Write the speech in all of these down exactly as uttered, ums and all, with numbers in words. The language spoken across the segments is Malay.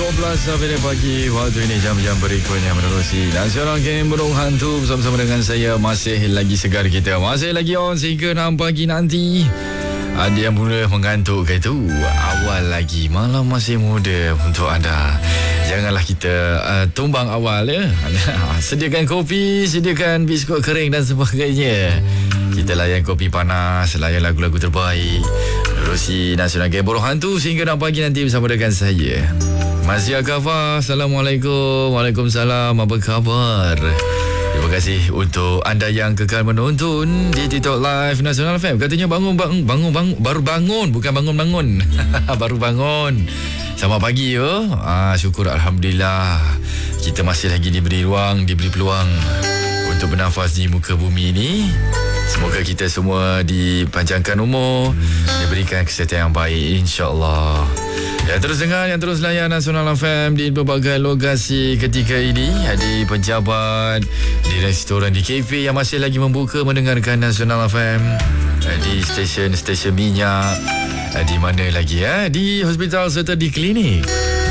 dua belas sampai pagi waktu ini, jam-jam berikutnya menerusi Nasional Game Burung Hantu bersama-sama dengan saya. Masih lagi segar kita, masih lagi on sehingga enam pagi nanti. Ada yang mula mengantuk ke itu? Awal lagi, malam masih muda untuk anda. Janganlah kita uh, tumbang awal ya. Sediakan kopi, sediakan biskut kering dan sebagainya. Kita layan kopi panas, layan lagu-lagu terbaik. Menerusi Nasional Game Burung Hantu sehingga enam pagi nanti bersama dengan saya, Mazia Kafa. Assalamualaikum. Waalaikumsalam. Apa khabar? Terima kasih untuk anda yang kekal menonton di TikTok Live Nasional F M. Katanya bangun, bangun, bangun, bangun baru bangun. Bukan bangun-bangun. Baru bangun. Selamat pagi yo. Ah, syukur Alhamdulillah. Kita masih lagi diberi ruang, diberi peluang untuk bernafas di muka bumi ini. Semoga kita semua dipanjangkan umur, diberikan kesihatan yang baik, insya-Allah. Yang terus dengar, yang terus layan Nasional F M di berbagai lokasi ketika ini. Di pejabat, di restoran, di kafe yang masih lagi membuka mendengarkan Nasional F M. Di stesen-stesen minyak. Di mana lagi ya? Di hospital serta di klinik.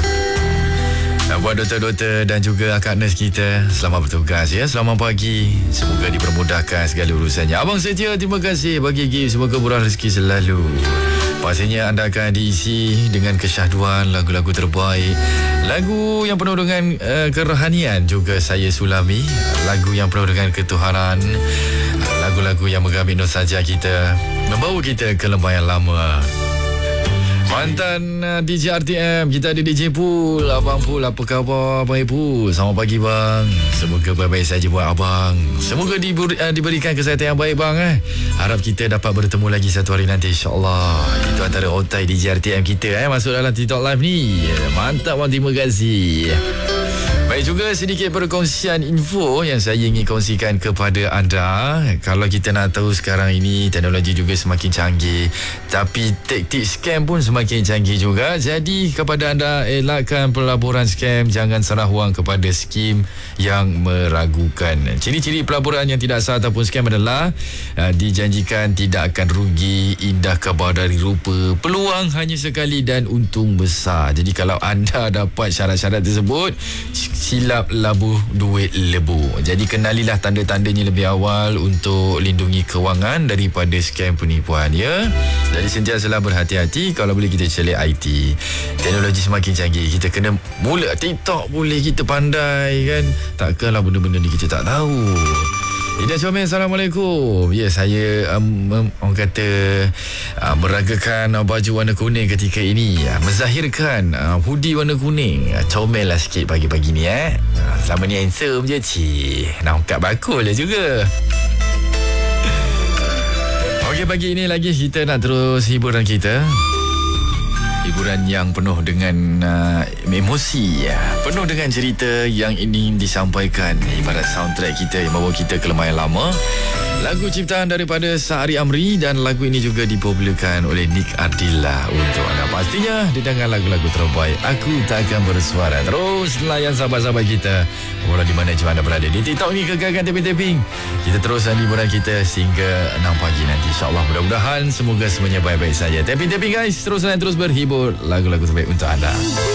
Buat doktor-doktor dan juga akak nurse kita, selamat bertugas ya. Selamat pagi. Semoga dipermudahkan segala urusannya. Abang setia, terima kasih bagi gift. Semoga murah rezeki selalu. Pastinya anda akan diisi dengan kesyahduan lagu-lagu terbaik, lagu yang penuh dengan uh, kerohanian juga saya sulami, lagu yang penuh dengan ketuhanan, lagu-lagu yang mengambil nostalgia kita, membawa kita ke lembah yang lama. Mantan uh, D J R T M, kita ada D J Pool. Abang Pool, apa khabar Abang Pool? Selamat pagi bang. Semoga baik-baik saja buat abang. Semoga diberi, uh, diberikan kesihatan yang baik bang eh. Harap kita dapat bertemu lagi satu hari nanti, insya-Allah. Itu antara otai D J R T M kita eh masuk dalam TikTok Live ni. Mantap bang, terima kasih. Baik, juga sedikit perkongsian info yang saya ingin kongsikan kepada anda. Kalau kita nak tahu sekarang ini teknologi juga semakin canggih, tapi taktik scam pun semakin canggih juga. Jadi kepada anda, elakkan pelaburan scam. Jangan serah wang kepada skim yang meragukan. Ciri-ciri pelaburan yang tidak sah ataupun scam adalah uh, dijanjikan tidak akan rugi, indah khabar dari rupa, peluang hanya sekali dan untung besar. Jadi kalau anda dapat syarat-syarat tersebut, silap labuh duit lebu. Jadi kenalilah tanda-tandanya lebih awal untuk lindungi kewangan daripada scam penipuan ya. Jadi sentiasalah berhati-hati. Kalau boleh kita celik I T. Teknologi semakin canggih, kita kena mula TikTok boleh kita pandai kan. Takkanlah benda-benda ni kita tak tahu. Ida Syamil, Assalamualaikum. Ya, saya um, um, orang kata uh, meragakan uh, baju warna kuning ketika ini, uh, menzahirkan uh, hoodie warna kuning. uh, Comel lah sikit pagi-pagi ni eh. uh, Selama ni handsome je cik. Nampak bakul lah juga. Okey, pagi ini lagi kita nak terus hiburan kita. Hiburan yang penuh dengan uh, emosi, penuh dengan cerita yang ingin disampaikan. Ibarat soundtrack kita yang bawa kita ke lembah yang lama. Lagu ciptaan daripada Sa'ari Amri, dan lagu ini juga dipopularkan oleh Nick Ardila untuk anda. Pastinya dengan lagu-lagu terbaik. Aku Takkan Bersuara. Terus layan sahabat-sahabat kita walau di mana juga anda berada. Di TikTok ni kekalkan tapping-tapping. Kita teruskan hiburan kita sehingga enam pagi nanti, insya-Allah. Mudah-mudahan semoga semuanya baik-baik saja. Tapping-tapping guys, terus dan terus berhibur. Lagu-lagu terbaik untuk anda.